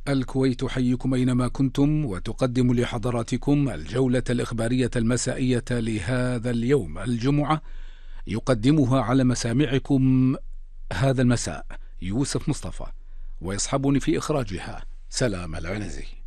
الكويت تحييكم أينما كنتم وتقدم لحضراتكم الجولة الإخبارية المسائية لهذا اليوم الجمعة، يقدمها على مسامعكم هذا المساء يوسف مصطفى، ويصحبني في إخراجها سلام العنزي.